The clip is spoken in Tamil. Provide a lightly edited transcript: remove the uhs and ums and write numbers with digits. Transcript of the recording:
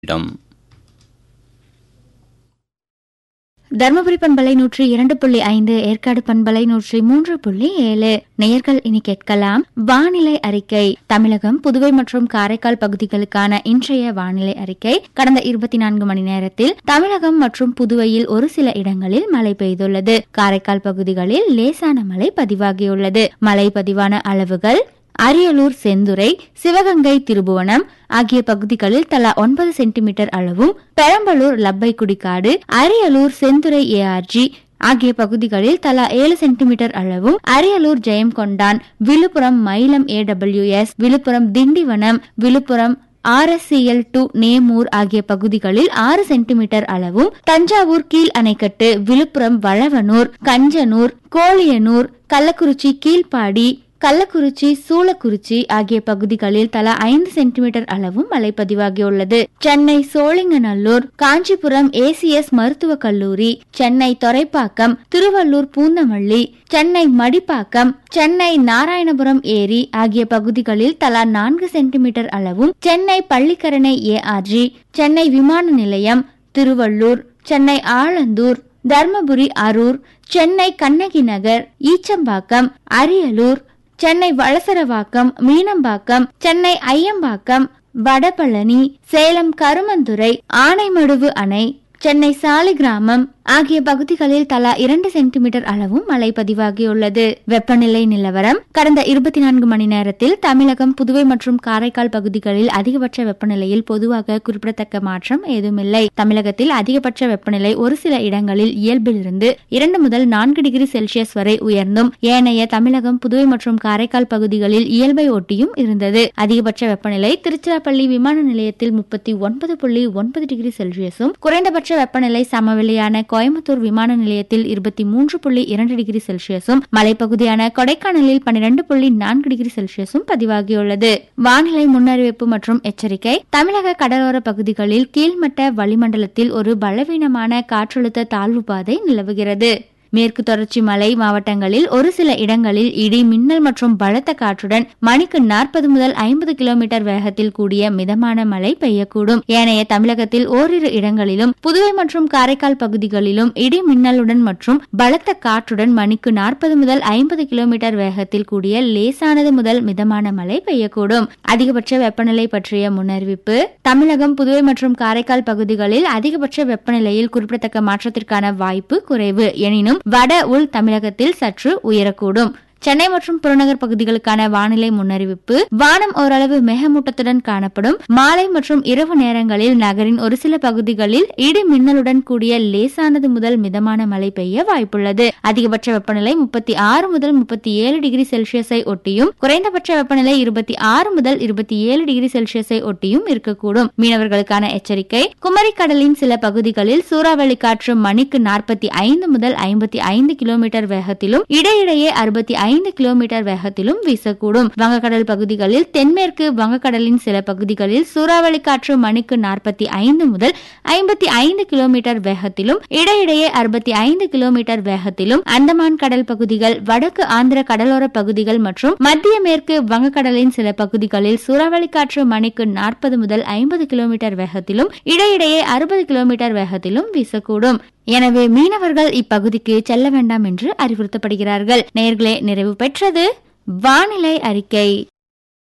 இடம். தர்மபுரி பண்பலை 102.5, ஏற்காடு பண்பலை 103.7. நேயர்கள் இனி கேட்கலாம் வானிலை அறிக்கை. தமிழகம், புதுவை மற்றும் காரைக்கால் பகுதிகளுக்கான இன்றைய வானிலை அறிக்கை. கடந்த 24 மணி நேரத்தில் தமிழகம் மற்றும் புதுவையில் ஒரு சில இடங்களில் மழை பெய்துள்ளது. காரைக்கால் பகுதிகளில் லேசான மழை பதிவாகியுள்ளது. மழை பதிவான அளவுகள்: அரியலூர், செந்துறை, சிவகங்கை, திருபுவனம் ஆகிய பகுதிகளில் தலா 9 சென்டிமீட்டர் அளவும், பெரம்பலூர், லப்பைக்குடிக்காடு, அரியலூர், செந்துறை, ஏஆர்ஜி ஆகிய பகுதிகளில் தலா 7 சென்டிமீட்டர் அளவும், அரியலூர், ஜெயங்கொண்டான், விழுப்புரம், மயிலம், ஏடபிள்யூஎஸ், விழுப்புரம், திண்டிவனம், விழுப்புரம், RSCL2, நேமூர் ஆகிய பகுதிகளில் 6 சென்டிமீட்டர் அளவும், தஞ்சாவூர், கீழ் அணைக்கட்டு, விழுப்புரம், வளவனூர், கஞ்சனூர், கோழியனூர், கள்ளக்குறிச்சி, கீழ்பாடி, கள்ளக்குறிச்சி, சூளக்குறிச்சி ஆகிய பகுதிகளில் தலா 5 சென்டிமீட்டர் அளவும் மழை பதிவாகியுள்ளது. சென்னை சோழிங்கநல்லூர், காஞ்சிபுரம் ACS மருத்துவக் கல்லூரி, சென்னை தொரைப்பாக்கம், திருவள்ளூர் பூந்தமல்லி, சென்னை மடிப்பாக்கம், சென்னை நாராயணபுரம் ஏரி ஆகிய பகுதிகளில் தலா 4 சென்டிமீட்டர் அளவும், சென்னை பள்ளிக்கரணை ARG, சென்னை விமான நிலையம், திருவள்ளூர், சென்னை ஆலந்தூர், தர்மபுரி அரூர், சென்னை கண்ணகி நகர், ஈச்சம்பாக்கம், அரியலூர், சென்னை வளசரவாக்கம், மீனம்பாக்கம், சென்னை ஐயம்பாக்கம், வடபழனி, சேலம் கருமந்துறை, ஆனைமடுவு அணை, சென்னை சாலிகிராமம் ஆகிய பகுதிகளில் தலா 2 சென்டிமீட்டர் அளவும் மழை பதிவாகியுள்ளது. வெப்பநிலை நிலவரம்: கடந்த 24 மணி நேரத்தில் தமிழகம், புதுவை மற்றும் காரைக்கால் பகுதிகளில் அதிகபட்ச வெப்பநிலையில் பொதுவாக குறிப்பிடத்தக்க மாற்றம் ஏதுமில்லை. தமிழகத்தில் அதிகபட்ச வெப்பநிலை ஒரு சில இடங்களில் இயல்பிலிருந்து 2 முதல் 4 டிகிரி செல்சியஸ் வரை உயர்ந்தும், ஏனைய தமிழகம், புதுவை மற்றும் காரைக்கால் பகுதிகளில் இயல்பை ஒட்டியும் இருந்தது. அதிகபட்ச வெப்பநிலை திருச்சிராப்பள்ளி விமான நிலையத்தில் 39.9 டிகிரி செல்சியஸும், குறைந்தபட்ச வெப்பநிலை சமவெளியான கோயம்புத்தூர் விமான நிலையத்தில் 23.2 டிகிரி செல்சியஸும், மலைப்பகுதியான கொடைக்கானலில் 12.4 டிகிரி செல்சியஸும் பதிவாகியுள்ளது. வானிலை முன்னறிவிப்பு மற்றும் எச்சரிக்கை: தமிழக கடலோர பகுதிகளில் கீழ்மட்ட வளிமண்டலத்தில் ஒரு பலவீனமான காற்றழுத்த தாழ்வு பாதை நிலவுகிறது. மேற்கு தொடர்ச்சி மலை மாவட்டங்களில் ஒரு சில இடங்களில் இடி, மின்னல் மற்றும் பலத்த காற்றுடன் மணிக்கு 40 முதல் 50 கிலோமீட்டர் வேகத்தில் கூடிய மிதமான மழை பெய்யக்கூடும். ஏனைய தமிழகத்தில் ஓரிரு இடங்களிலும், புதுவை மற்றும் காரைக்கால் பகுதிகளிலும் இடி, மின்னலுடன் மற்றும் பலத்த காற்றுடன் மணிக்கு 40 முதல் 50 கிலோமீட்டர் வேகத்தில் கூடிய லேசானது முதல் மிதமான மழை பெய்யக்கூடும். அதிகபட்ச வெப்பநிலை பற்றிய முன்னறிவிப்பு: தமிழகம், புதுவை மற்றும் காரைக்கால் பகுதிகளில் அதிகபட்ச வெப்பநிலையில் குறிப்பிடத்தக்க மாற்றத்திற்கான வாய்ப்பு குறைவு. எனினும் வட உள் தமிழகத்தில் சற்று உயரக்கூடும். சென்னை மற்றும் புறநகர் பகுதிகளுக்கான வானிலை முன்னறிவிப்பு: வானம் ஓரளவு மேகமூட்டத்துடன் காணப்படும். மாலை மற்றும் இரவு நேரங்களில் நகரின் ஒரு சில பகுதிகளில் இடி, மின்னலுடன் கூடிய லேசானது முதல் மிதமான மழை பெய்ய வாய்ப்புள்ளது. அதிகபட்ச வெப்பநிலை 36 முதல் 37 டிகிரி செல்சியஸை ஒட்டியும், குறைந்தபட்ச வெப்பநிலை 26 முதல் 27 டிகிரி செல்சியஸை ஒட்டியும் இருக்கக்கூடும். மீனவர்களுக்கான எச்சரிக்கை: குமரி கடலின் சில பகுதிகளில் சூறாவளி காற்று மணிக்கு 45 முதல் 55 கிலோமீட்டர் வேகத்திலும், இடையிடையே 65 கிலோமீட்டர் வேகத்திலும் வீசக்கூடும். வங்கக்கடல் பகுதிகளில் தென்மேற்கு வங்கக்கடலின் சில பகுதிகளில் சூறாவளி காற்று மணிக்கு 45 முதல் 55 கிலோமீட்டர் வேகத்திலும், இடையிடையே 65 கிலோமீட்டர் வேகத்திலும், அந்தமான் கடல் பகுதிகள், வடக்கு ஆந்திர கடலோர பகுதிகள் மற்றும் மத்திய மேற்கு வங்கக்கடலின் சில பகுதிகளில் சூறாவளி காற்று மணிக்கு 40 முதல் 50 கிலோமீட்டர் வேகத்திலும், இடையிடையே 60 கிலோமீட்டர் வேகத்திலும் வீசக்கூடும். எனவே மீனவர்கள் இப்பகுதிக்கு செல்ல வேண்டாம் என்று அறிவுறுத்தப்படுகிறார்கள். நேயர்களே, நிறைவு பெற்றது வானிலை அறிக்கை.